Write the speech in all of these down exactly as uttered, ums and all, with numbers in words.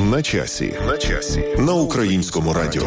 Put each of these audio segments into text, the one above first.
На часі. На часі. На Українському радіо.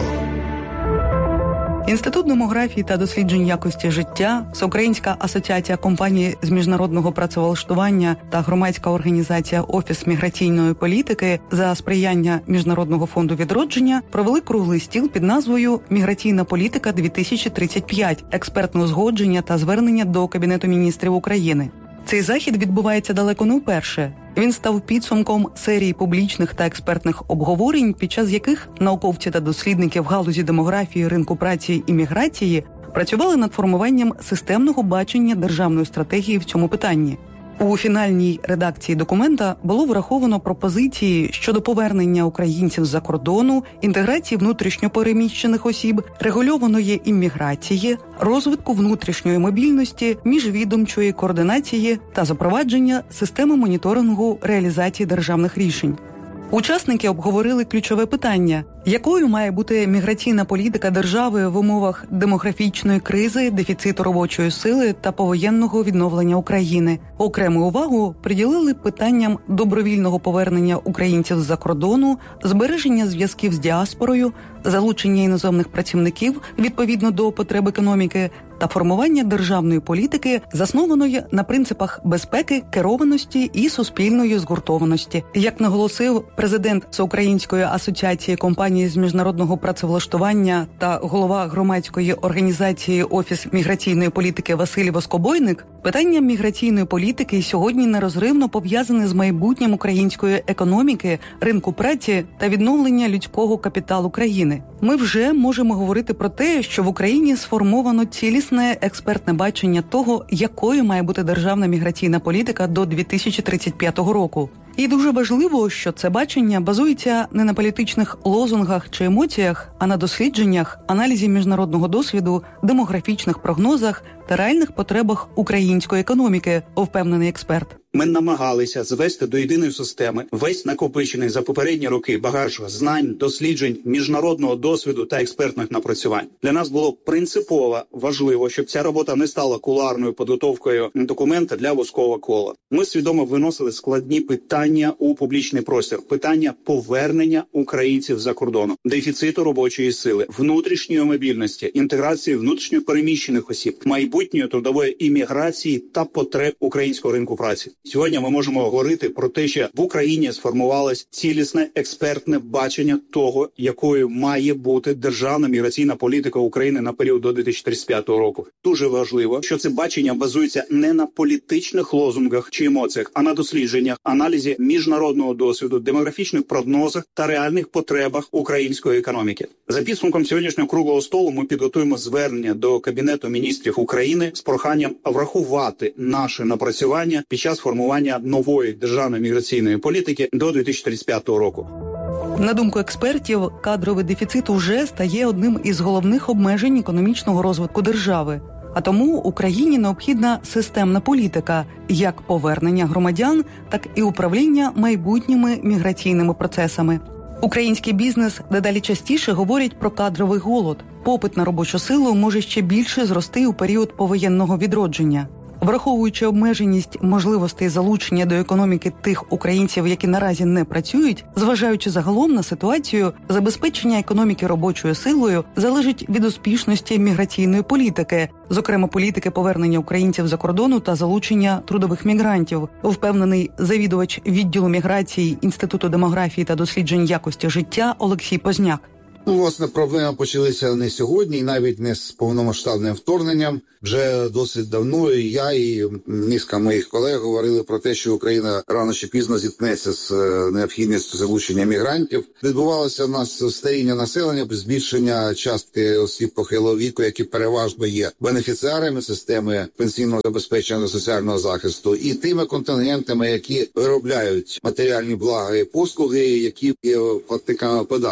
Інститут демографії та досліджень якості життя, Всеукраїнська асоціація компаній з міжнародного працевлаштування та громадська організація «Офіс міграційної політики» за сприяння Міжнародного фонду відродження провели круглий стіл під назвою «Міграційна політика дві тисячі тридцять п'ять. Експертне узгодження та звернення до Кабінету міністрів України». Цей захід відбувається далеко не вперше. Він став підсумком серії публічних та експертних обговорень, під час яких науковці та дослідники в галузі демографії, ринку праці і міграції працювали над формуванням системного бачення державної стратегії в цьому питанні. У фінальній редакції документа було враховано пропозиції щодо повернення українців з-за кордону, інтеграції внутрішньопереміщених осіб, регульованої імміграції, розвитку внутрішньої мобільності, міжвідомчої координації та запровадження системи моніторингу реалізації державних рішень. Учасники обговорили ключове питання – якою має бути міграційна політика держави в умовах демографічної кризи, дефіциту робочої сили та повоєнного відновлення України. Окрему увагу приділили питанням добровільного повернення українців з-за кордону, збереження зв'язків з діаспорою, залучення іноземних працівників відповідно до потреб економіки та формування державної політики, заснованої на принципах безпеки, керованості і суспільної згуртованості. Як наголосив президент Всеукраїнської асоціації компаній з міжнародного працевлаштування та голова громадської організації «Офіс міграційної політики» Василь Воскобойник, питання міграційної політики сьогодні нерозривно пов'язане з майбутнім української економіки, ринку праці та відновлення людського капіталу країни. Ми вже можемо говорити про те, що в Україні сформовано цілісне експертне бачення того, якою має бути державна міграційна політика до дві тисячі тридцять п'ятого року. І дуже важливо, що це бачення базується не на політичних лозунгах чи емоціях, а на дослідженнях, аналізі міжнародного досвіду, демографічних прогнозах та реальних потребах української економіки, впевнений експерт. Ми намагалися звести до єдиної системи весь накопичений за попередні роки багаж знань, досліджень, міжнародного досвіду та експертних напрацювань. Для нас було принципово важливо, щоб ця робота не стала кулуарною підготовкою документа для вузького кола. Ми свідомо виносили складні питання у публічний простір. Питання повернення українців за кордону, дефіциту робочої сили, внутрішньої мобільності, інтеграції внутрішньопереміщених осіб, майбутньої трудової імміграції та потреб українського ринку праці. Сьогодні ми можемо говорити про те, що в Україні сформувалось цілісне експертне бачення того, якою має бути державна міграційна політика України на період до дві тисячі тридцять п'ятого року. Дуже важливо, що це бачення базується не на політичних лозунгах чи емоціях, а на дослідженнях, аналізі міжнародного досвіду, демографічних прогнозах та реальних потребах української економіки. За підсумком сьогоднішнього круглого столу ми підготуємо звернення до Кабінету міністрів України з проханням врахувати наше напрацювання під час формування нової державної міграційної політики до дві тисячі тридцять п'ятого року. На думку експертів, кадровий дефіцит уже стає одним із головних обмежень економічного розвитку держави. А тому Україні необхідна системна політика, як повернення громадян, так і управління майбутніми міграційними процесами. Український бізнес дедалі частіше говорить про кадровий голод. Попит на робочу силу може ще більше зрости у період повоєнного відродження. Враховуючи обмеженість можливостей залучення до економіки тих українців, які наразі не працюють, зважаючи загалом на ситуацію, забезпечення економіки робочою силою залежить від успішності міграційної політики, зокрема політики повернення українців за кордону та залучення трудових мігрантів, впевнений завідувач відділу міграції Інституту демографії та досліджень якості життя Олексій Позняк. Ну, власне, проблеми почалися не сьогодні, і навіть не з повномасштабним вторгненням. Вже досить давно і я, і низка моїх колег говорили про те, що Україна рано чи пізно зіткнеться з необхідністю залучення мігрантів. Відбувалося в нас старіння населення, збільшення частки осіб похилого віку, які переважно є бенефіціарами системи пенсійного забезпечення та соціального захисту, і тими контингентами, які виробляють матеріальні блага і послуги, які є платниками податків.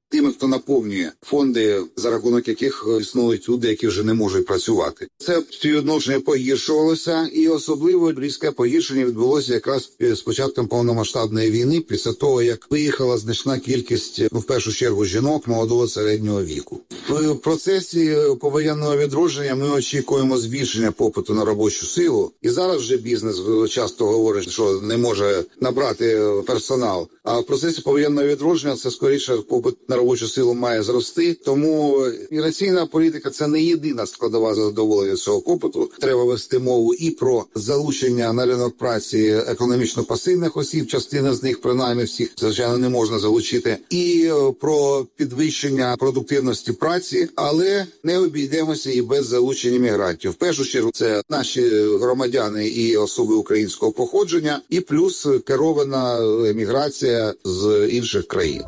тими, хто наповнює фонди, за рахунок яких існують люди, які вже не можуть працювати. Це співвідношення погіршувалося, і особливо різке погіршення відбулося якраз з початком повномасштабної війни, після того, як виїхала значна кількість, ну, в першу чергу, жінок молодого середнього віку. В процесі повоєнного відродження ми очікуємо збільшення попиту на робочу силу, і зараз вже бізнес часто говорить, що не може набрати персонал. А в процесі повоєнного відродження це скоріше попит на робочу силу має зрости. Тому міграційна політика – це не єдина складова задоволення цього попиту. Треба вести мову і про залучення на ринок праці економічно пасивних осіб, частина з них, принаймні всіх, звичайно, не можна залучити, і про підвищення продуктивності праці, але не обійдемося і без залучення мігрантів. В першу чергу це наші громадяни і особи українського походження, і плюс керована еміграція з інших країн.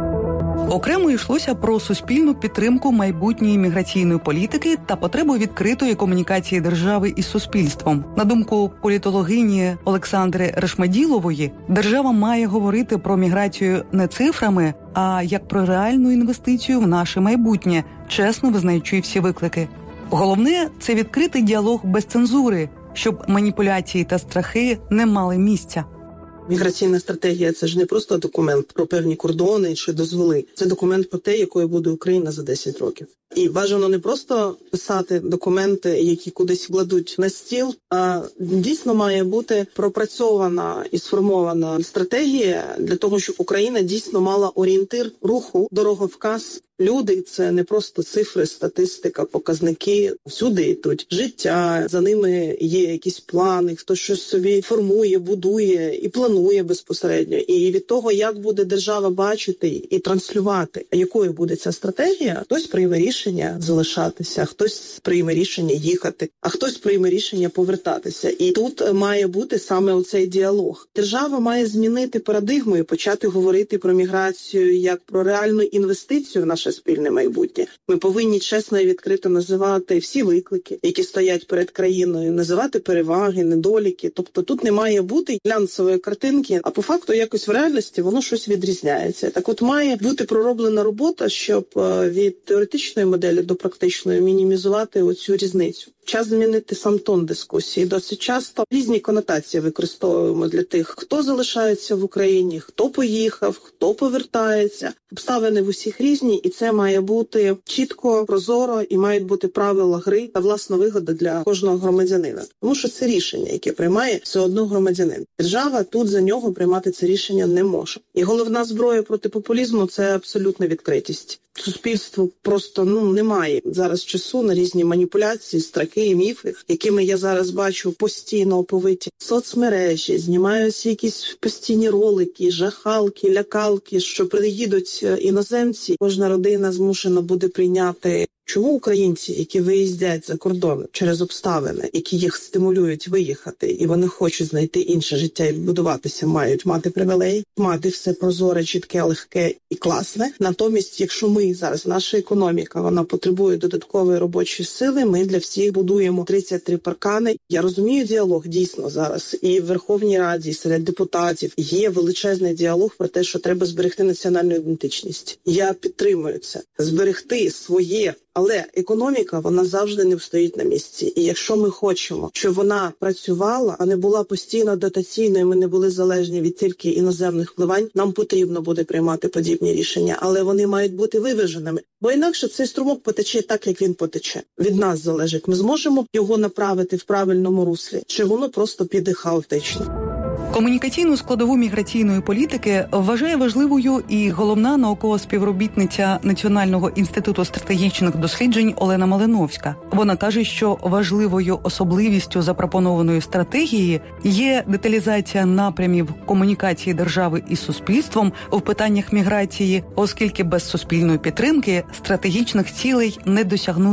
Окремо йшлося про суспільну підтримку майбутньої міграційної політики та потребу відкритої комунікації держави із суспільством. На думку політологині Олександри Решмеділової, держава має говорити про міграцію не цифрами, а як про реальну інвестицію в наше майбутнє, чесно визнаючи всі виклики. Головне – це відкритий діалог без цензури, щоб маніпуляції та страхи не мали місця. Міграційна стратегія – це ж не просто документ про певні кордони чи дозволи. Це документ про те, якою буде Україна за десять років. І бажано не просто писати документи, які кудись кладуть на стіл, а дійсно має бути пропрацьована і сформована стратегія для того, щоб Україна дійсно мала орієнтир руху, дороговказ. Люди – це не просто цифри, статистика, показники. Всюди йдуть життя, за ними є якісь плани, хтось щось собі формує, будує і планує безпосередньо. І від того, як буде держава бачити і транслювати, якою буде ця стратегія, хтось прийме рішення залишатися, хтось прийме рішення їхати, а хтось прийме рішення повертатися. І тут має бути саме оцей діалог. Держава має змінити парадигму і почати говорити про міграцію як про реальну інвестицію в наше спільне майбутнє. Ми повинні чесно і відкрито називати всі виклики, які стоять перед країною, називати переваги, недоліки. Тобто тут не має бути глянцевої картинки, а по факту якось в реальності воно щось відрізняється. Так от має бути пророблена робота, щоб від теоретичної моделі до практичної мінімізувати оцю різницю. Час змінити сам тон дискусії. Досить часто різні конотації використовуємо для тих, хто залишається в Україні, хто поїхав, хто повертається. Обставини в усіх різні, і це має бути чітко, прозоро, і мають бути правила гри та власна вигода для кожного громадянина. Тому що це рішення, яке приймає все одно громадянин. Держава тут за нього приймати це рішення не може. І головна зброя проти популізму – це абсолютна відкритість. Суспільству просто ну немає зараз часу на різні маніпуляції, страхи і міфи, якими я зараз бачу постійно оповиті соцмережі, знімаються якісь постійні ролики, жахалки, лякалки, що приїдуть іноземці. Кожна родина змушена буде прийняти. Чому українці, які виїздять за кордон через обставини, які їх стимулюють виїхати, і вони хочуть знайти інше життя і будуватися, мають мати привілеї, мати все прозоре, чітке, легке і класне. Натомість, якщо ми зараз, наша економіка, вона потребує додаткової робочої сили, ми для всіх будуємо тридцять три паркани. Я розумію діалог дійсно зараз і в Верховній Раді, і серед депутатів є величезний діалог про те, що треба зберегти національну ідентичність. Я підтримую це. Зберегти своє. Але економіка, вона завжди не стоїть на місці. І якщо ми хочемо, щоб вона працювала, а не була постійно дотаційною, ми не були залежні від тільки іноземних впливань, нам потрібно буде приймати подібні рішення. Але вони мають бути виваженими. Бо інакше цей струмок потече так, як він потече. Від нас залежить, ми зможемо його направити в правильному руслі, чи воно просто піде хаотично. Комунікаційну складову міграційної політики вважає важливою і головна наукова співробітниця Національного інституту стратегічних досліджень Олена Малиновська. Вона каже, що важливою особливістю запропонованої стратегії є деталізація напрямів комунікації держави із суспільством в питаннях міграції, оскільки без суспільної підтримки стратегічних цілей не досягнути.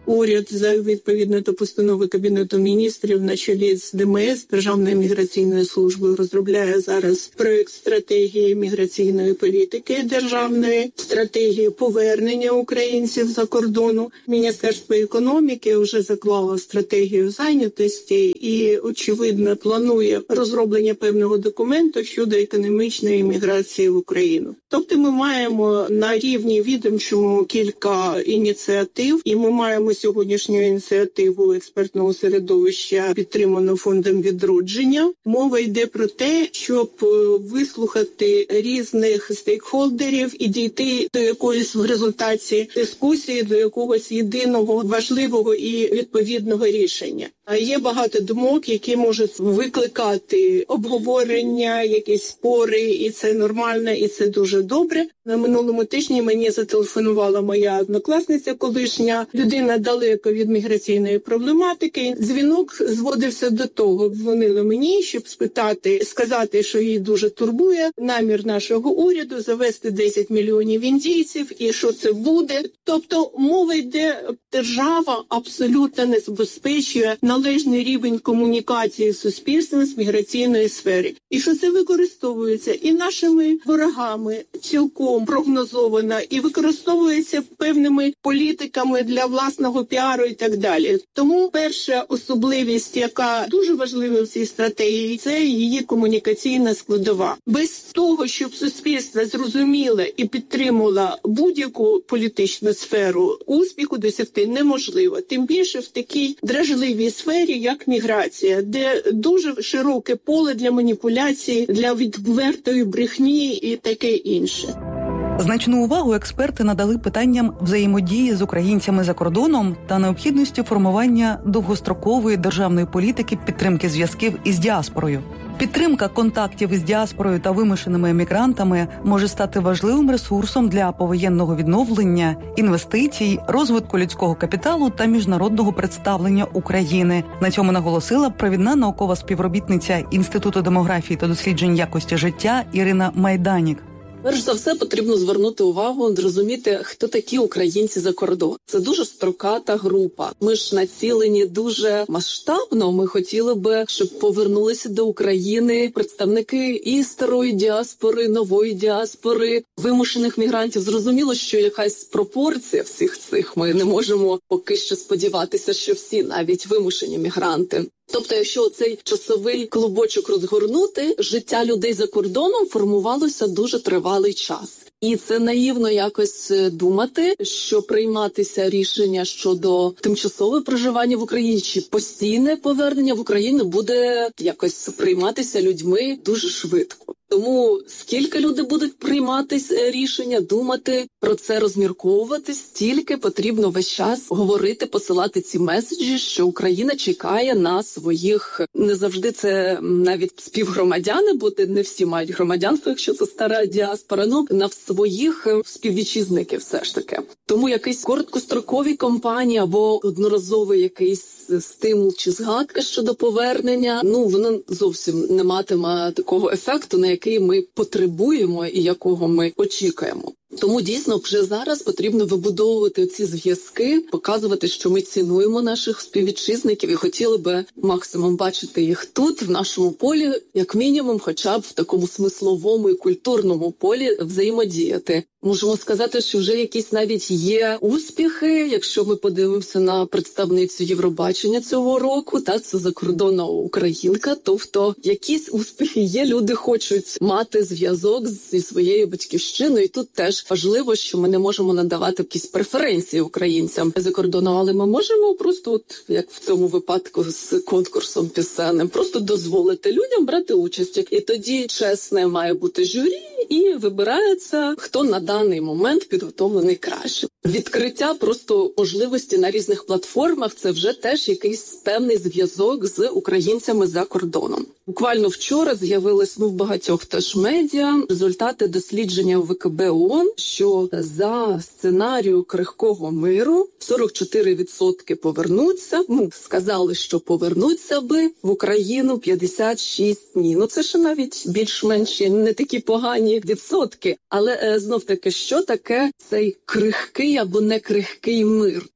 уряд за відповідно до постанови Кабінету міністрів на чолі з ДМС, Державною міграційною службою, розробляє зараз проект стратегії міграційної політики державної, стратегії повернення українців за кордону. Міністерство економіки вже заклало стратегію зайнятості і, очевидно, планує розроблення певного документу щодо економічної міграції в Україну. Тобто ми маємо на рівні відомчому кілька ініціатив, і ми маємо сьогоднішню ініціативу експертного середовища, підтриману Фондом відродження. Мова йде про те, щоб вислухати різних стейкхолдерів і дійти до якоїсь в результаті дискусії, до якогось єдиного важливого і відповідного рішення. А є багато думок, які можуть викликати обговорення, якісь спори, і це нормально, і це дуже добре. На минулому тижні мені зателефонувала моя однокласниця колишня, людина далеко від міграційної проблематики. Дзвінок зводився до того, дзвонили мені, щоб спитати, сказати, що її дуже турбує намір нашого уряду завести десять мільйонів індійців, і що це буде. Тобто мова йде, держава абсолютно не забезпечує належний рівень комунікації з суспільством з міграційної сфери. І що це використовується і нашими ворогами цілком прогнозовано, і використовується певними політиками для власного піару і так далі. Тому перша особливість, яка дуже важлива в цій стратегії, це її комунікаційна складова. Без того, щоб суспільство зрозуміло і підтримувало будь-яку політичну сферу, успіху досягти неможливо. Тим більше в такій дражливій сфері, як міграція, де дуже широке поле для маніпуляцій, для відвертої брехні і таке інше. Значну увагу експерти надали питанням взаємодії з українцями за кордоном та необхідності формування довгострокової державної політики підтримки зв'язків із діаспорою. Підтримка контактів із діаспорою та вимушеними емігрантами може стати важливим ресурсом для повоєнного відновлення, інвестицій, розвитку людського капіталу та міжнародного представлення України. На цьому наголосила провідна наукова співробітниця Інституту демографії та досліджень якості життя Ірина Майданік. Перш за все, потрібно звернути увагу, зрозуміти, хто такі українці за кордон. Це дуже строката група. Ми ж націлені дуже масштабно. Ми хотіли би, щоб повернулися до України представники і старої діаспори, нової діаспори, вимушених мігрантів. Зрозуміло, що якась пропорція всіх цих. Ми не можемо поки що сподіватися, що всі, навіть вимушені мігранти. Тобто, якщо цей часовий клубочок розгорнути, життя людей за кордоном формувалося дуже тривалий час. І це наївно якось думати, що прийматися рішення щодо тимчасового проживання в Україні чи постійне повернення в Україну буде якось прийматися людьми дуже швидко. Тому скільки люди будуть приймати рішення, думати про це, розмірковувати, стільки потрібно весь час говорити, посилати ці меседжі, що Україна чекає на своїх, не завжди це навіть співгромадяни, бо не всі мають громадянство, якщо це стара діаспора, ну на своїх співвітчизників все ж таки. Тому якісь короткострокові кампанії або одноразовий якийсь стимул чи згадка щодо повернення, ну воно зовсім не матиме такого ефекту, на який ми потребуємо і якого ми очікуємо. Тому дійсно вже зараз потрібно вибудовувати ці зв'язки, показувати, що ми цінуємо наших співвітчизників і хотіли би максимум бачити їх тут, в нашому полі, як мінімум, хоча б в такому смисловому і культурному полі взаємодіяти. Можемо сказати, що вже якісь навіть є успіхи, якщо ми подивимося на представницю Євробачення цього року, та це закордонна українка, тобто якісь успіхи є, люди хочуть мати зв'язок зі своєю батьківщиною, і тут теж важливо, що ми не можемо надавати якісь преференції українцям за кордоном, але ми можемо просто, от як в цьому випадку з конкурсом пісенним, просто дозволити людям брати участь. І тоді чесне має бути журі, і вибирається, хто на даний момент підготовлений краще. Відкриття просто можливості на різних платформах – це вже теж якийсь певний зв'язок з українцями за кордоном. Буквально вчора з'явились ну, в багатьох теж медіа результати дослідження ВКБ ООН, що за сценарію крихкого миру сорок чотири відсотки повернуться, ну, сказали, що повернуться би в Україну, п'ятдесят шість ні. Ну це ще навіть більш-менш не такі погані відсотки. Але е, знов-таки, що таке цей крихкий або не крихкий мир?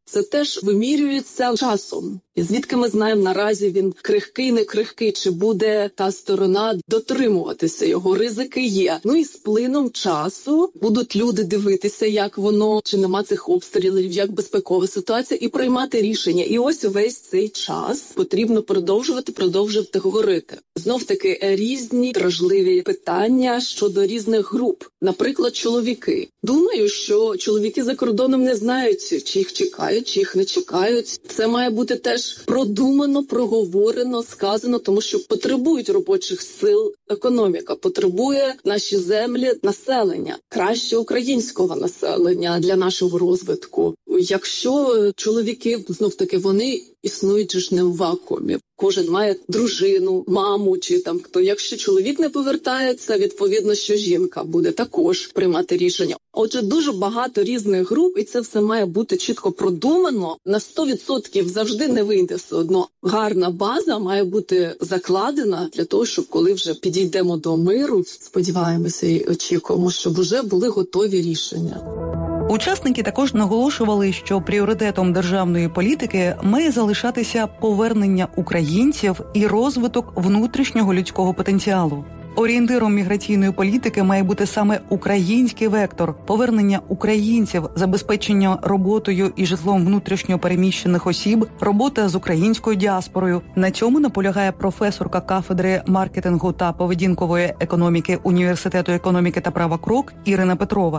це теж вимірюється часом. І звідки ми знаємо, наразі він крихкий, не крихкий, чи буде та сторона дотримуватися його, ризики є. Ну і з плином часу будуть люди дивитися, як воно, чи нема цих обстрілів, як безпекова ситуація, і приймати рішення. І ось увесь цей час потрібно продовжувати, продовжувати говорити. Знов-таки різні дражливі питання щодо різних груп. Наприклад, чоловіки. Думаю, що чоловіки за кордоном не знають, чи їх чекають, чи їх не чекають. Це має бути теж продумано, проговорено, сказано, тому що потребують робочих сил економіка, потребує наші землі населення, краще українського населення для нашого розвитку. Якщо чоловіки, знов-таки, вони існують ж не в вакуумі. Кожен має дружину, маму чи там хто. Якщо чоловік не повертається, відповідно, що жінка буде також приймати рішення. Отже, дуже багато різних груп, і це все має бути чітко продумано. На сто відсотків завжди не вийде все одно. Гарна база має бути закладена для того, щоб коли вже підійдемо до миру, сподіваємося і очікуємо, щоб вже були готові рішення. Учасники також наголошували, що пріоритетом державної політики має залишатися повернення українців і розвиток внутрішнього людського потенціалу. Орієнтиром міграційної політики має бути саме український вектор – повернення українців, забезпечення роботою і житлом внутрішньо переміщених осіб, робота з українською діаспорою. На цьому наполягає професорка кафедри маркетингу та поведінкової економіки Університету економіки та права КРОК Ірина Петрова.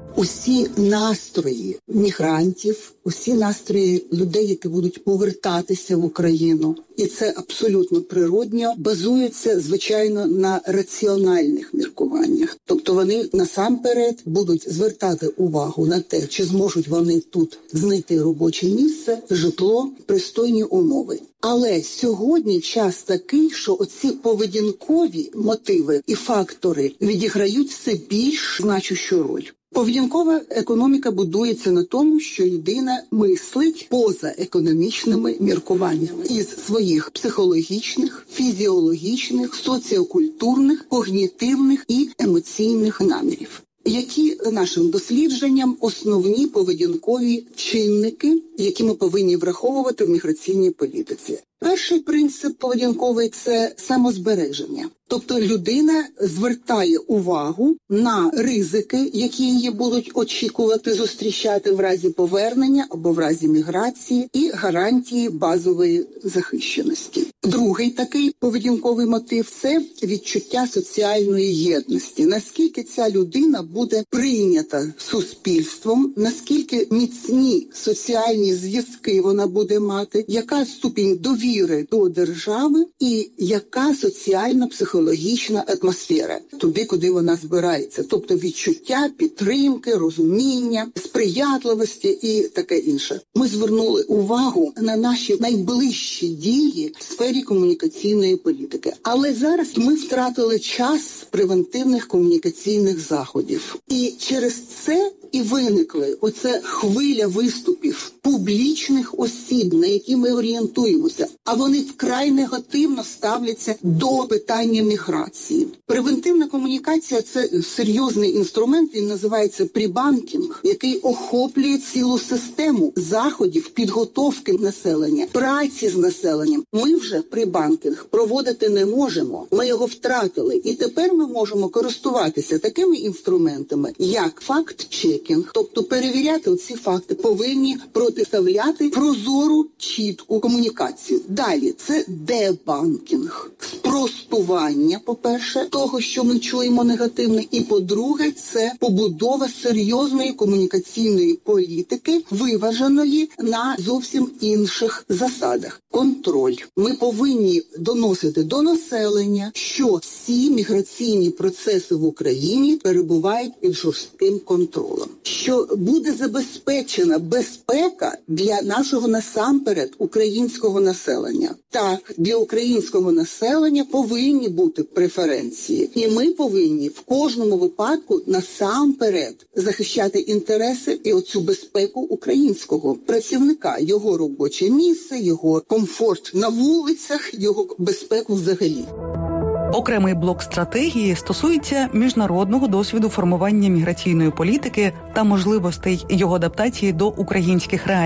Усі настрої мігрантів, усі настрої людей, які будуть повертатися в Україну, і це абсолютно природньо, базуються, звичайно, на раціональних міркуваннях. Тобто вони насамперед будуть звертати увагу на те, чи зможуть вони тут знайти робоче місце, житло, пристойні умови. Але сьогодні час такий, що оці поведінкові мотиви і фактори відіграють все більш значущу роль. Поведінкова економіка будується на тому, що людина мислить поза економічними міркуваннями із своїх психологічних, фізіологічних, соціокультурних, когнітивних і емоційних намірів. Які, за нашим дослідженням, основні поведінкові чинники, які ми повинні враховувати в міграційній політиці? Перший принцип поведінковий – це самозбереження. Тобто людина звертає увагу на ризики, які її будуть очікувати, зустрічати в разі повернення або в разі міграції, і гарантії базової захищеності. Другий такий поведінковий мотив – це відчуття соціальної єдності. Наскільки ця людина буде прийнята суспільством, наскільки міцні соціальні зв'язки вона буде мати, яка ступінь довіри до держави і яка соціальна психологічна атмосфера туди, куди вона збирається. Тобто відчуття, підтримки, розуміння, сприятливості і таке інше. Ми звернули увагу на наші найближчі дії в сфері комунікаційної політики. Але зараз ми втратили час превентивних комунікаційних заходів. І через це і виникли оце хвиля виступів публічних осіб, на які ми орієнтуємося, а вони вкрай негативно ставляться до питання міграції. Превентивна комунікація – це серйозний інструмент, він називається прібанкінг, який охоплює цілу систему заходів, підготовки населення, праці з населенням. Ми вже прібанкінг проводити не можемо, ми його втратили. І тепер ми можемо користуватися такими інструментами, як факт-чекінг, тобто перевіряти оці факти, повинні протиставляти прозору, чітку комунікацію. Далі – це дебанкінг, спростування, по-перше, того, що ми чуємо негативне, і, по-друге, це побудова серйозної комунікаційної політики, виваженої на зовсім інших засадах. Контроль. Ми повинні доносити до населення, що всі міграційні процеси в Україні перебувають під жорстким контролем. Що буде забезпечена безпека для нашого насамперед українського населення. Так, для українського населення повинні бути преференції. І ми повинні в кожному випадку насамперед захищати інтереси і оцю безпеку українського працівника, його робоче місце, його комфорт на вулицях, його безпеку взагалі. Окремий блок стратегії стосується міжнародного досвіду формування міграційної політики та можливостей його адаптації до українських реалій.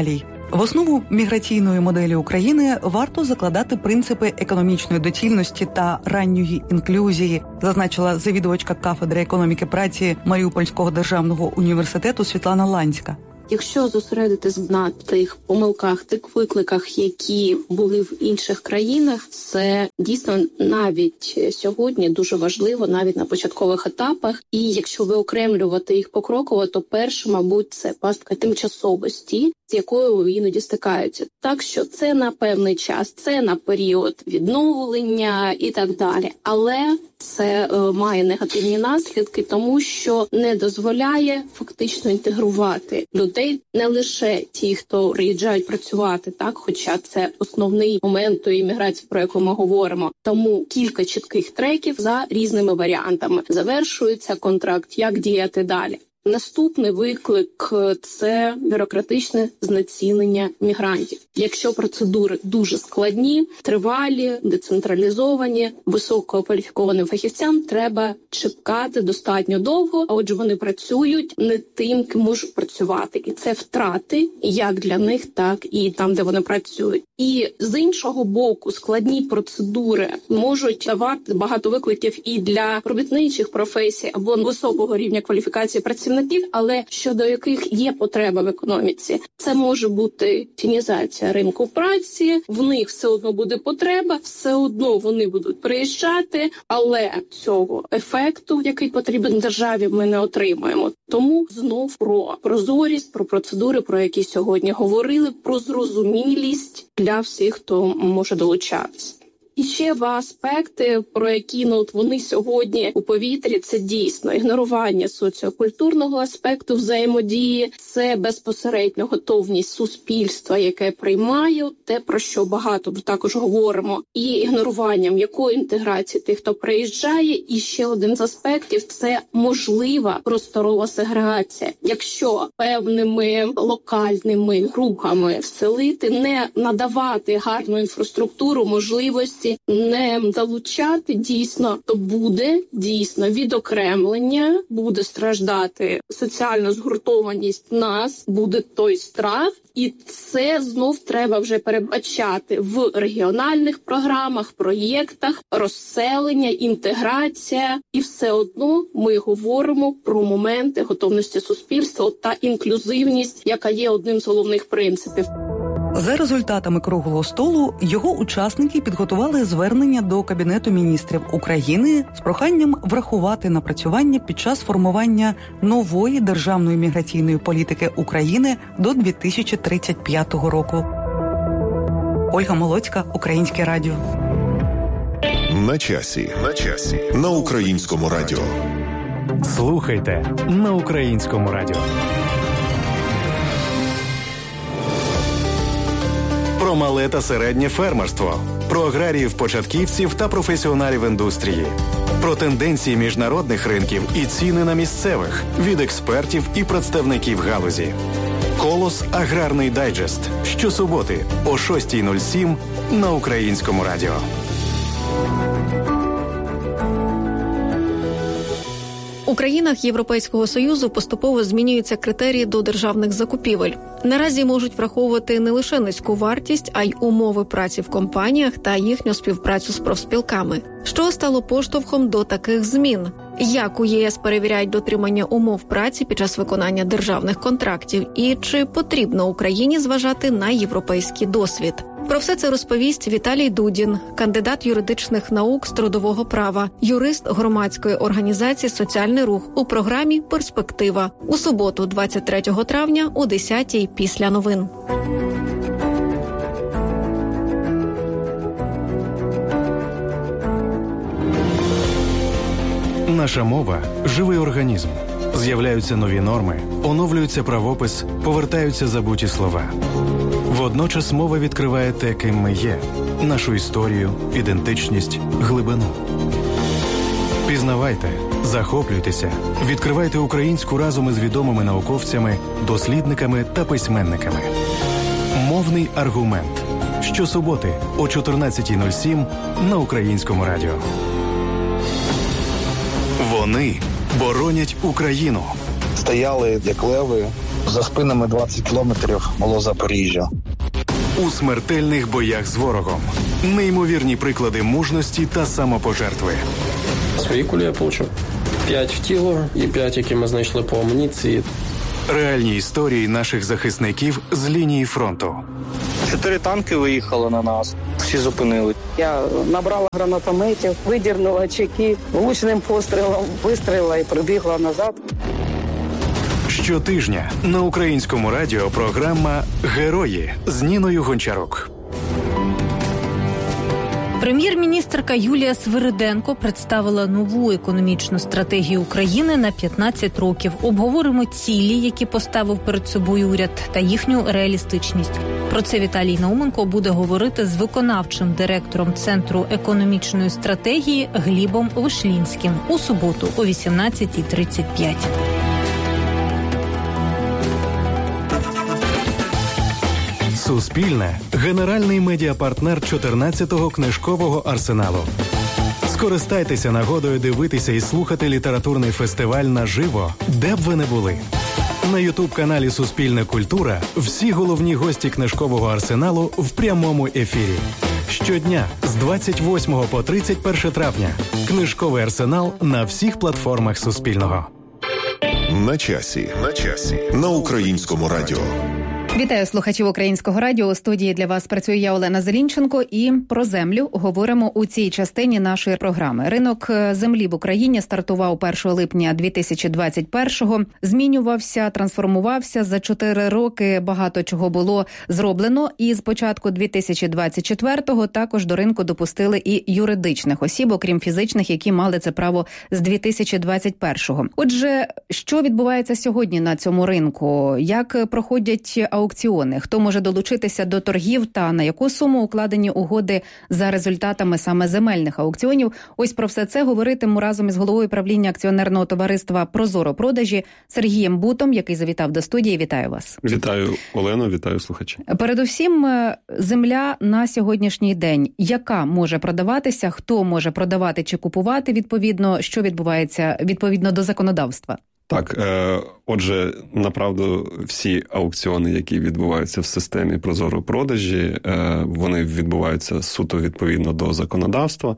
В основу міграційної моделі України варто закладати принципи економічної доцільності та ранньої інклюзії, зазначила завідувачка кафедри економіки праці Маріупольського державного університету Світлана Ланська. Якщо зосередитись на тих помилках, тих викликах, які були в інших країнах, це дійсно навіть сьогодні дуже важливо, навіть на початкових етапах. І якщо виокремлювати їх покроково, то перше, мабуть, це пастка тимчасовості, з якою іноді стикаються. Так що це на певний час, це на період відновлення і так далі. Але це е, має негативні наслідки, тому що не дозволяє фактично інтегрувати людей, не лише ті, хто приїжджають працювати, так, хоча це основний момент тої імміграції, про яку ми говоримо. Тому кілька чітких треків за різними варіантами. Завершується контракт, як діяти далі. Наступний виклик – це бюрократичне знецінення мігрантів. Якщо процедури дуже складні, тривалі, децентралізовані, висококваліфікованим фахівцям треба чекати достатньо довго, а отже вони працюють не тим, ким можуть працювати. І це втрати як для них, так і там, де вони працюють. І з іншого боку, складні процедури можуть давати багато викликів і для робітничих професій або високого рівня кваліфікації працівників, але щодо яких є потреба в економіці. Це може бути тінізація ринку праці, в них все одно буде потреба, все одно вони будуть приїжджати, але цього ефекту, який потрібен державі, ми не отримаємо. Тому знов про прозорість, про процедури, про які сьогодні говорили, про зрозумілість для всіх, хто може долучатися. І ще два аспекти, про які ну, от вони сьогодні у повітрі, це дійсно ігнорування соціокультурного аспекту взаємодії, це безпосередньо готовність суспільства, яке приймає те, про що багато також говоримо, і ігноруванням якої інтеграції тих, хто приїжджає. І ще один з аспектів – це можлива просторова сегрегація. Якщо певними локальними групами вселити, не надавати гарну інфраструктуру, можливості, не залучати дійсно, то буде дійсно відокремлення, буде страждати соціальна згуртованість нас, буде той страх, і це знов треба вже передбачати в регіональних програмах, проєктах, розселення, інтеграція. І все одно ми говоримо про моменти готовності суспільства та інклюзивність, яка є одним з головних принципів. За результатами круглого столу його учасники підготували звернення до Кабінету міністрів України з проханням врахувати напрацювання під час формування нової державної міграційної політики України до дві тисячі тридцять п'ятого року. Ольга Молоцька, Українське радіо. На часі. На часі. На Українському радіо. Слухайте на Українському радіо. Про мале та середнє фермерство, про аграріїв-початківців та професіоналів індустрії, про тенденції міжнародних ринків і ціни на місцевих від експертів і представників галузі. «Колос. Аграрний дайджест» щосуботи о шостій нуль сім на Українському радіо. У країнах Європейського Союзу поступово змінюються критерії до державних закупівель. Наразі можуть враховувати не лише низьку вартість, а й умови праці в компаніях та їхню співпрацю з профспілками. Що стало поштовхом до таких змін? Як у ЄС перевіряють дотримання умов праці під час виконання державних контрактів? І чи потрібно Україні зважати на європейський досвід? Про все це розповість Віталій Дудін, кандидат юридичних наук з трудового права, юрист громадської організації «Соціальний рух» у програмі «Перспектива» у суботу, двадцять третього травня о десятій після новин. Наша мова – живий організм. З'являються нові норми, оновлюється правопис, повертаються забуті слова. Водночас мова відкриває те, ким ми є – нашу історію, ідентичність, глибину. Пізнавайте, захоплюйтеся, відкривайте українську разом із відомими науковцями, дослідниками та письменниками. Мовний аргумент. Щосуботи о чотирнадцятій нуль сім на Українському радіо. Вони боронять Україну. Стояли як леви, За спинами двадцять кілометрів було Запоріжжя. У смертельних боях з ворогом. Неймовірні приклади мужності та самопожертви. Свої кулі я получив. П'ять в тіло і п'ять, які ми знайшли по амуніції. Реальні історії наших захисників з лінії фронту. Чотири танки виїхали на нас. Всі зупинили. Я набрала гранатометів, видірнула чеки, гучним пострілом вистрілила і прибігла назад. Щотижня на Українському радіо програма «Герої» з Ніною Гончарук. Прем'єр-міністерка Юлія Свириденко представила нову економічну стратегію України на п'ятнадцять років. Обговоримо цілі, які поставив перед собою уряд, та їхню реалістичність. Про це Віталій Науменко буде говорити з виконавчим директором Центру економічної стратегії Глібом Вишлінським у суботу о вісімнадцята тридцять п'ять. Суспільне – генеральний медіапартнер чотирнадцятого книжкового арсеналу. Скористайтеся нагодою дивитися і слухати літературний фестиваль наживо, де б ви не були. На ютуб-каналі «Суспільне культура» всі головні гості книжкового арсеналу в прямому ефірі. Щодня з двадцять восьмого по тридцять перше травня. Книжковий арсенал на всіх платформах Суспільного. На часі. На часі. На Українському радіо. Вітаю слухачів Українського радіо. У студії для вас працює я, Олена Зелінченко, і про землю говоримо у цій частині нашої програми. Ринок землі в Україні стартував першого липня дві тисячі двадцять першого. Змінювався, трансформувався. За чотири роки багато чого було зроблено. І з початку дві тисячі двадцять четвертого також до ринку допустили і юридичних осіб, окрім фізичних, які мали це право з дві тисячі двадцять першого. Отже, що відбувається сьогодні на цьому ринку? Як проходять аукціони? Хто може долучитися до торгів та на яку суму укладені угоди за результатами саме земельних аукціонів? Ось про все це говоритиму разом із головою правління акціонерного товариства «Прозоро продажі» Сергієм Бутом, який завітав до студії. Вітаю вас. Вітаю, Олено, вітаю слухачі. Передусім, земля на сьогоднішній день. Яка може продаватися? Хто може продавати чи купувати відповідно? Що відбувається відповідно до законодавства? Так, е, отже, направду всі аукціони, які відбуваються в системі «Прозоро продажі», е, вони відбуваються суто відповідно до законодавства.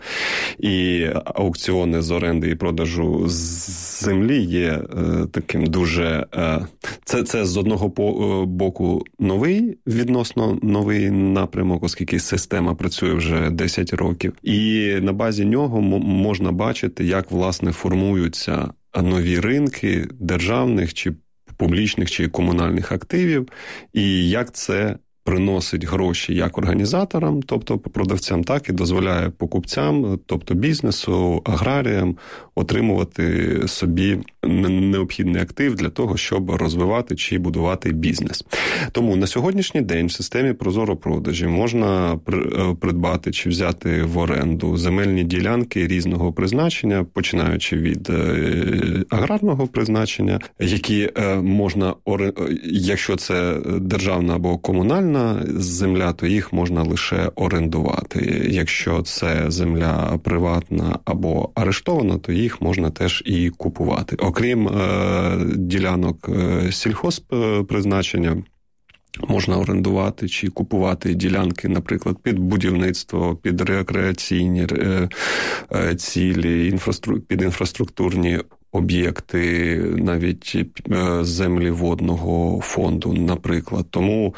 І аукціони з оренди і продажу землі є е, таким дуже... Е, це, це з одного боку новий, відносно новий напрямок, оскільки система працює вже десять років. І на базі нього м- можна бачити, як, власне, формуються нові ринки державних чи публічних чи комунальних активів, і як це приносить гроші як організаторам, тобто продавцям, так і дозволяє покупцям, тобто бізнесу, аграріям, отримувати собі необхідний актив для того, щоб розвивати чи будувати бізнес. Тому на сьогоднішній день в системі «Прозоро продажі» можна придбати чи взяти в оренду земельні ділянки різного призначення, починаючи від аграрного призначення, які можна, якщо це державна або комунальна земля, то їх можна лише орендувати. Якщо це земля приватна або арештована, то їх можна теж і купувати. Окрім е, ділянок е, сільхозпризначення, можна орендувати чи купувати ділянки, наприклад, під будівництво, під рекреаційні е, е, цілі, інфраструк... під інфраструктурні об'єкти, навіть е, землі водного фонду, наприклад. Тому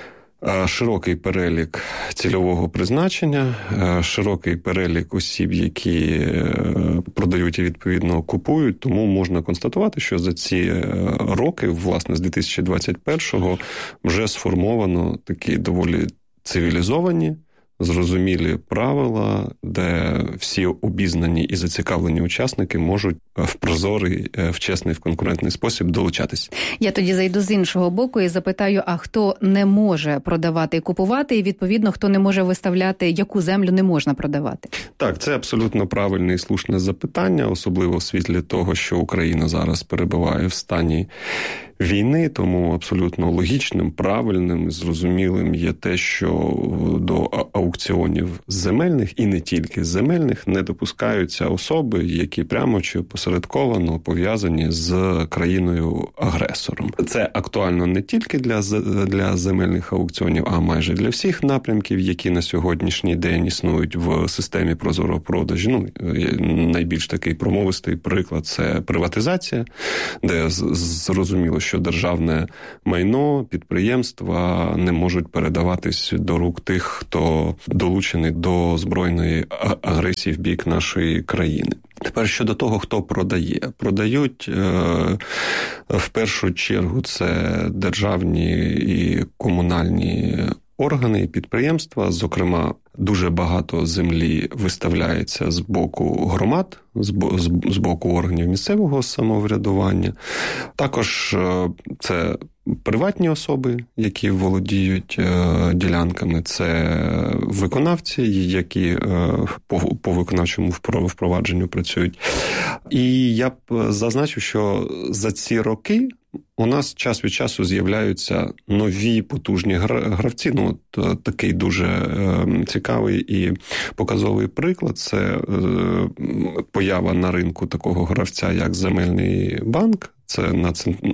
широкий перелік цільового призначення, широкий перелік осіб, які продають і відповідно купують, тому можна констатувати, що за ці роки, власне, з дві тисячі двадцять першого вже сформовано такі доволі цивілізовані, зрозумілі правила, де всі обізнані і зацікавлені учасники можуть в прозорий, в чесний, в конкурентний спосіб долучатись. Я тоді зайду з іншого боку і запитаю, а хто не може продавати і купувати, і відповідно, хто не може виставляти, яку землю не можна продавати? Так, це абсолютно правильне і слушне запитання, особливо в світлі того, що Україна зараз перебуває в стані війни, тому абсолютно логічним, правильним, зрозумілим є те, що до аукціонів земельних, і не тільки земельних, не допускаються особи, які прямо чи посередковано пов'язані з країною-агресором. Це актуально не тільки для, для земельних аукціонів, а майже для всіх напрямків, які на сьогоднішній день існують в системі прозорого продажу. Ну, найбільш такий промовистий приклад – це приватизація, де зрозуміло, що державне майно, підприємства не можуть передаватись до рук тих, хто долучений до збройної агресії в бік нашої країни. Тепер щодо того, хто продає. Продають е, в першу чергу це державні і комунальні органи і підприємства, зокрема, дуже багато землі виставляється з боку громад, з боку органів місцевого самоврядування. Також це приватні особи, які володіють ділянками, це виконавці, які по виконавчому впровадженню працюють. І я б зазначив, що за ці роки у нас час від часу з'являються нові потужні гравці. Ну, от такий дуже е, цікавий і показовий приклад – це е, поява на ринку такого гравця, як Земельний банк. Це на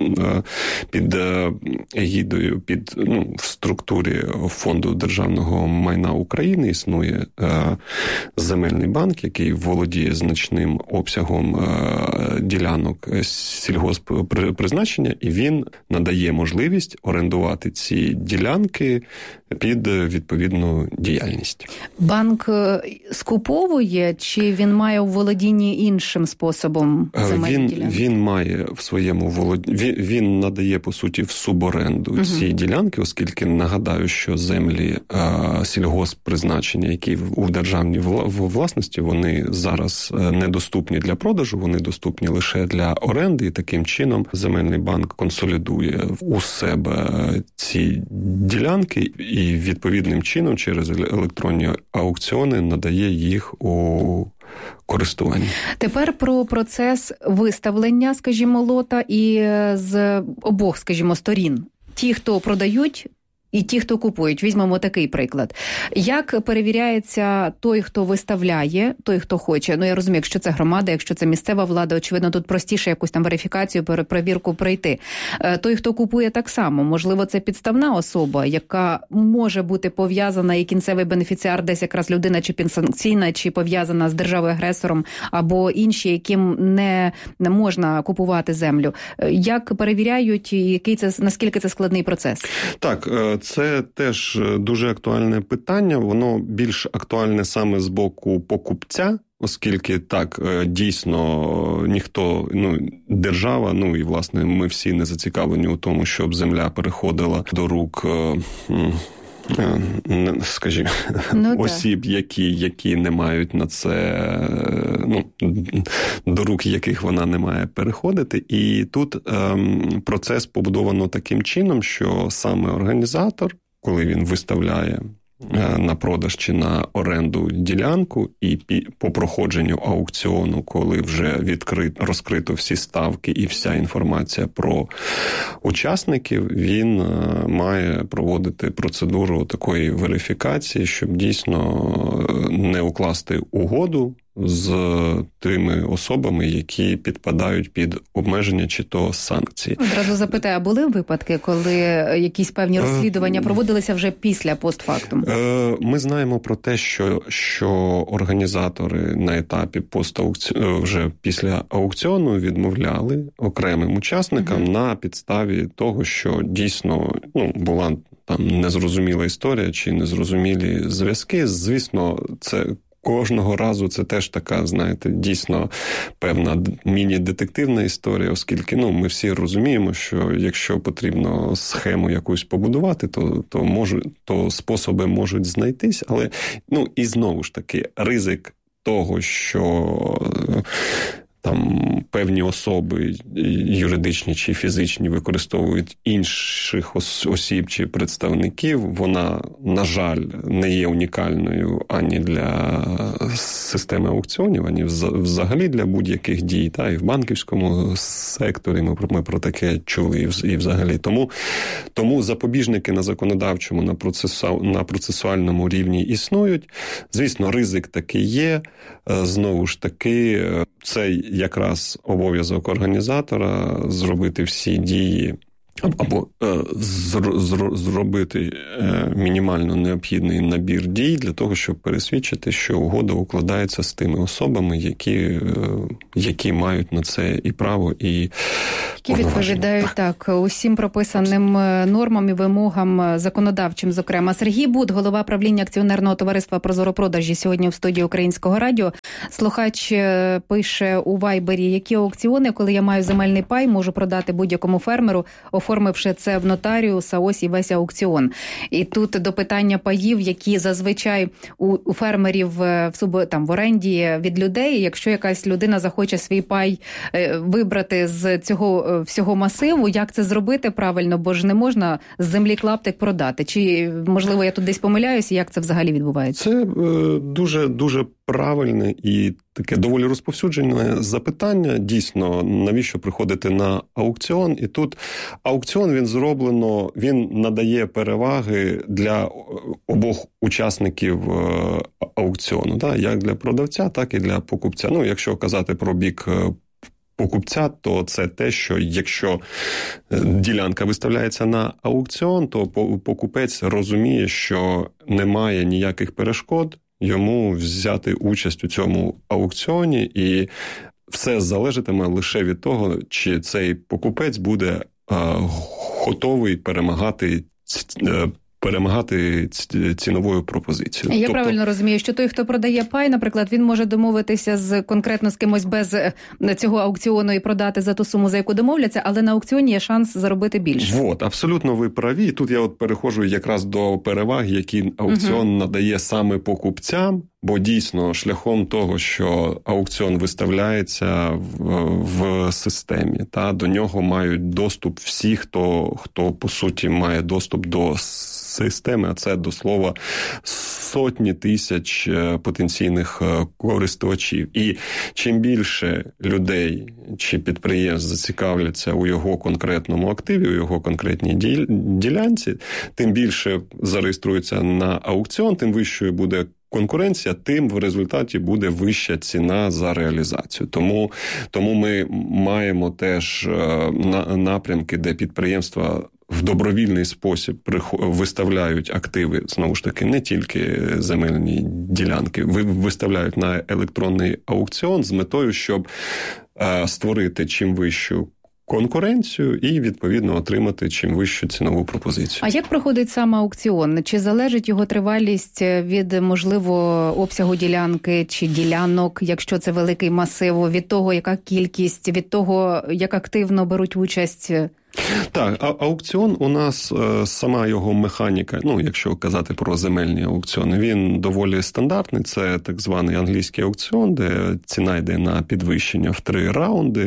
під егідою, під ну, в структурі Фонду державного майна України існує е, Земельний банк, який володіє значним обсягом е, ділянок сільгосппризначення, і він надає можливість орендувати ці ділянки під відповідну діяльність. Банк скуповує, чи він має у володінні іншим способом земельні він, ділянки? Він має в своєму володінні, він, він надає, по суті, в суборенду угу. ці ділянки, оскільки, нагадаю, що землі а, сільгосппризначення, які у державній власності, вони зараз недоступні для продажу, вони доступні лише для оренди, і таким чином Земельний банк консолідує у себе ці ділянки і відповідним чином через електронні аукціони надає їх у користування. Тепер про процес виставлення, скажімо, лота і з обох, скажімо, сторін. Ті, хто продають, і ті, хто купують. Візьмемо такий приклад. Як перевіряється той, хто виставляє, той, хто хоче? Ну, я розумію, якщо це громада, якщо це місцева влада, очевидно, тут простіше якусь там верифікацію, перевірку пройти. Той, хто купує, так само. Можливо, це підставна особа, яка може бути пов'язана, і кінцевий бенефіціар десь якраз людина чи підсанкційна, чи пов'язана з державою-агресором, або інші, яким не, не можна купувати землю. Як перевіряють, і який це, наскільки це складний процес? Так, це теж дуже актуальне питання. Воно більш актуальне саме з боку покупця, оскільки так, дійсно, ніхто, ну, держава, ну і, власне, ми всі не зацікавлені у тому, щоб земля переходила до рук, скажімо, ну, осіб, які, які не мають на це, ну, до рук яких вона не має переходити. І тут ем, процес побудовано таким чином, що саме організатор, коли він виставляє на продаж чи на оренду ділянку, і по проходженню аукціону, коли вже відкрито, розкрито всі ставки і вся інформація про учасників, він має проводити процедуру такої верифікації, щоб дійсно не укласти угоду з тими особами, які підпадають під обмеження чи то санкції. Одразу запитаю, а були випадки, коли якісь певні розслідування проводилися вже після постфактум? Ми знаємо про те, що, що організатори на етапі поstaukціону, вже після аукціону відмовляли окремим учасникам угу. на підставі того, що дійсно, ну, була там незрозуміла історія чи незрозумілі зв'язки. Звісно, це кожного разу це теж така, знаєте, дійсно певна міні-детективна історія, оскільки, ну, ми всі розуміємо, що якщо потрібно схему якусь побудувати, то, то, може, то способи можуть знайтись, але, ну, і знову ж таки, ризик того, що там певні особи, юридичні чи фізичні, використовують інших осіб чи представників, вона, на жаль, не є унікальною ані для системи аукціонів, ані взагалі для будь-яких дій. Та, і в банківському секторі ми, ми про таке чули і взагалі. Тому, тому запобіжники на законодавчому, на, процесу, на процесуальному рівні існують. Звісно, ризик такий є. Знову ж таки, це якраз обов'язок організатора зробити всі дії або е, зр, зр, зробити е, мінімально необхідний набір дій для того, щоб пересвідчити, що угода укладається з тими особами, які, е, які мають на це і право, і які відповідають так усім прописаним нормам і вимогам законодавчим, зокрема. Сергій Бут, голова правління акціонерного товариства «Прозоропродажі», сьогодні в студії Українського радіо. Слухач пише у Вайбері: які аукціони, коли я маю земельний пай, можу продати будь-якому фермеру, оформивши це в нотаріуса, ось і весь аукціон. І тут до питання паїв, які зазвичай у, у фермерів в, суб, там, в оренді від людей, якщо якась людина захоче свій пай е, вибрати з цього всього масиву, як це зробити правильно, бо ж не можна з землі клаптик продати. Чи, можливо, я тут десь помиляюся, як це взагалі відбувається? Це е, дуже, дуже правильне і таке доволі розповсюджене запитання. Дійсно, навіщо приходити на аукціон? І тут аукціон, він зроблено, він надає переваги для обох учасників аукціону, да? Як для продавця, так і для покупця. Ну, якщо казати про бік покупця, то це те, що якщо ділянка виставляється на аукціон, то покупець розуміє, що немає ніяких перешкод йому взяти участь у цьому аукціоні, і все залежатиме лише від того, чи цей покупець буде а, готовий перемагати перемагати ціновою пропозицією. Я тобто, правильно розумію, що той, хто продає пай, наприклад, він може домовитися з конкретно з кимось без цього аукціону і продати за ту суму, за яку домовляться, але на аукціоні є шанс заробити більше. Вот, абсолютно ви праві. Тут я от переходжу якраз до переваг, які аукціон угу. надає саме покупцям, бо дійсно шляхом того, що аукціон виставляється в, в системі, та до нього мають доступ всі, хто, хто по суті має доступ до системи, а це, до слова, сотні тисяч потенційних користувачів. І чим більше людей чи підприємств зацікавляться у його конкретному активі, у його конкретній ділянці, тим більше зареєструється на аукціон, тим вищою буде конкуренція, тим в результаті буде вища ціна за реалізацію. Тому, тому ми маємо теж напрямки, де підприємства в добровільний спосіб виставляють активи, знову ж таки, не тільки земельні ділянки, виставляють на електронний аукціон з метою, щоб створити чим вищу конкуренцію і, відповідно, отримати чим вищу цінову пропозицію. А як проходить сам аукціон? Чи залежить його тривалість від, можливо, обсягу ділянки чи ділянок, якщо це великий масив, від того, яка кількість, від того, як активно беруть участь? Так, а аукціон у нас, сама його механіка, ну, якщо казати про земельні аукціони, він доволі стандартний. Це так званий англійський аукціон, де ціна йде на підвищення в три раунди.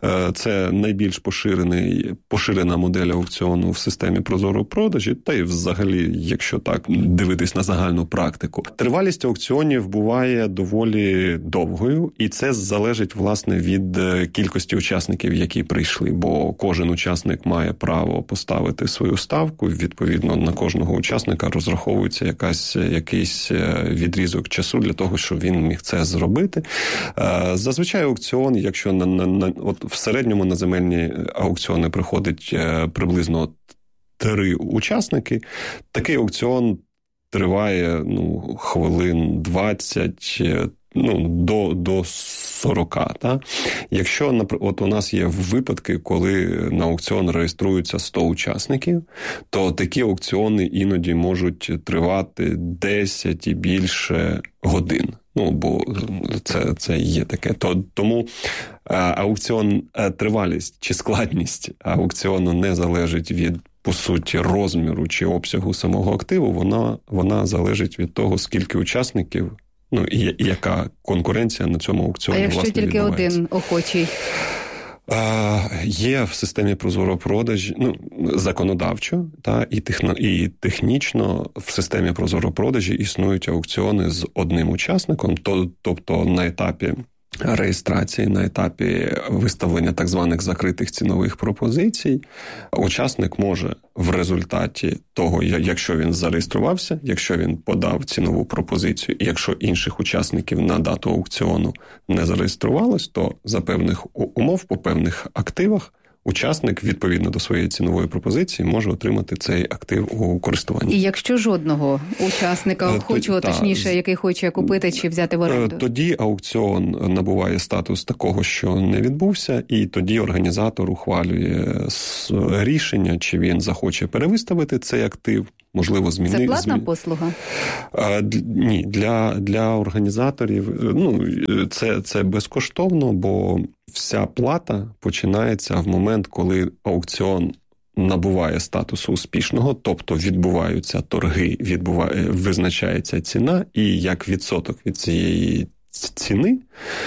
Це найбільш поширений, поширена модель аукціону в системі прозоропродажі, та й взагалі, якщо так дивитись на загальну практику. Тривалість аукціонів буває доволі довгою, і це залежить, власне, від кількості учасників, які прийшли, бо кожен учасник має право поставити свою ставку, відповідно на кожного учасника розраховується якась, якийсь відрізок часу для того, щоб він міг це зробити. Зазвичай аукціон, якщо на, на, на от в середньому на земельні аукціони приходить приблизно три учасники, такий аукціон триває ну, хвилин двадцять, ну, до, до сорока. Та? Якщо, от у нас є випадки, коли на аукціон реєструються сто учасників, то такі аукціони іноді можуть тривати десять і більше годин. Ну, бо це, це є таке. То, тому аукціон, тривалість чи складність аукціону не залежить від, по суті, розміру чи обсягу самого активу, вона, вона залежить від того, скільки учасників Ну, і, і яка конкуренція на цьому аукціоні, а якщо власне, тільки відбувається. один охочий? А, є в системі ProZorro.Продажі, ну, законодавчо, та, і, техно, і технічно в системі ProZorro.Продажі існують аукціони з одним учасником, то, тобто на етапі реєстрації, на етапі виставлення так званих закритих цінових пропозицій, учасник може в результаті того, якщо він зареєструвався, якщо він подав цінову пропозицію, і якщо інших учасників на дату аукціону не зареєструвалось, то за певних умов, по певних активах, учасник, відповідно до своєї цінової пропозиції, може отримати цей актив у користуванні. І якщо жодного учасника охочого, точніше, який хоче купити чи взяти в оренду? Тоді аукціон набуває статус такого, що не відбувся, і тоді організатор ухвалює рішення, чи він захоче перевиставити цей актив, можливо, змінити. Це платна змін... послуга? А, ні, для, для організаторів, ну, це, це безкоштовно, бо вся плата починається в момент, коли аукціон набуває статусу успішного, тобто відбуваються торги, відбуває, визначається ціна, і як відсоток від цієї ціни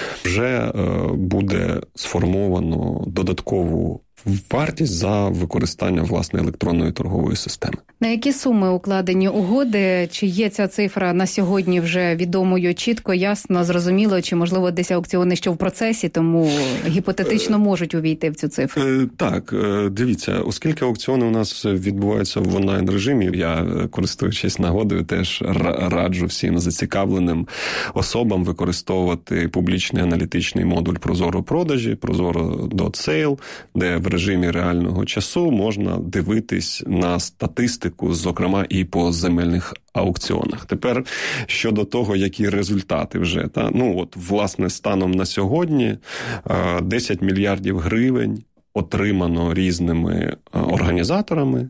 вже буде сформовано додаткову вартість за використання, власне, електронної торгової системи. На які суми укладені угоди? Чи є ця цифра на сьогодні вже відомою, чітко, ясно, зрозуміло, чи, можливо, десь аукціони ще в процесі, тому гіпотетично можуть увійти в цю цифру? Так, дивіться, оскільки аукціони у нас відбуваються в онлайн-режимі, я, користуючись нагодою, теж раджу всім зацікавленим особам використовувати публічний аналітичний модуль ProZorro.Продажі, ProZorro.Sale, де в режимі реального часу можна дивитись на статистику, зокрема і по земельних аукціонах. Тепер щодо того, які результати вже. Та? Ну, от, власне, станом на сьогодні десять мільярдів гривень отримано різними організаторами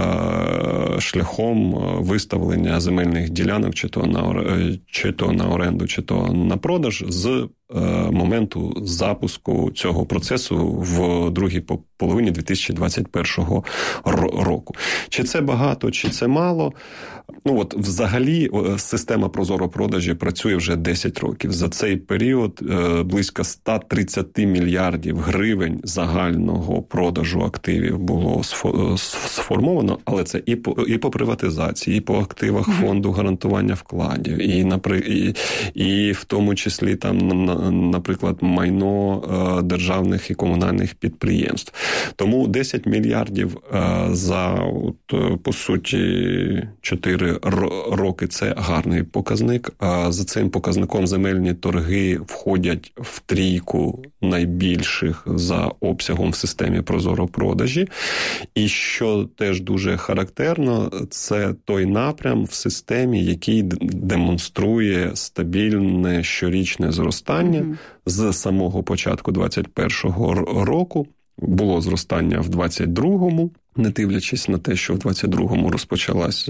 шляхом виставлення земельних ділянок, чи то на, чи то на оренду, чи то на продаж, з моменту запуску цього процесу в другій половині дві тисячі двадцять першого року. Чи це багато, чи це мало? Ну от взагалі система ProZorro.Продажі працює вже десять років. За цей період близько сто тридцять мільярдів гривень загального продажу активів було сформовано, але це і по, і по приватизації, і по активах фонду гарантування вкладів, і, і, і в тому числі там, наприклад, майно державних і комунальних підприємств. Тому десять мільярдів за, от, по суті, чотири роки – це гарний показник. За цим показником земельні торги входять в трійку найбільших за обсягом в системі ProZorro.Продажі. І що теж дуже характерно, це той напрям в системі, який демонструє стабільне щорічне зростання mm-hmm. з самого початку двадцять першого року. Було зростання в двадцять другому, не дивлячись на те, що в двадцять другому розпочалась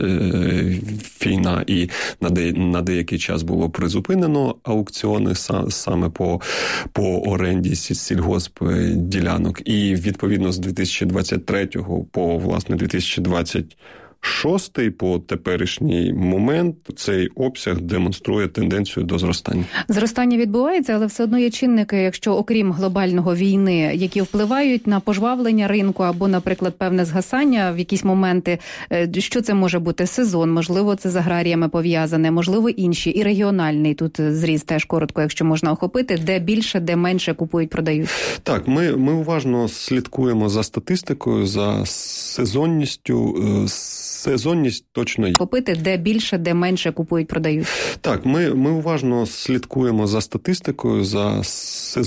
війна і на, де, на деякий час було призупинено аукціони саме по, по оренді сільгоспділянок. І відповідно з дві тисячі двадцять третього по, власне, дві тисячі двадцять шостий по теперішній момент цей обсяг демонструє тенденцію до зростання. Зростання відбувається, але все одно є чинники, якщо окрім глобального війни, які впливають на пожвавлення ринку або, наприклад, певне згасання в якісь моменти. Що це може бути? Сезон, можливо, це з аграріями пов'язане, можливо, інші. І регіональний тут зріст теж коротко, якщо можна охопити, де більше, де менше купують, продають. Так, ми, ми уважно слідкуємо за статистикою, за сезонністю. Сезонність точно є. Купити, де більше, де менше купують, продають. Так, ми, ми уважно слідкуємо за статистикою, за сезонністю.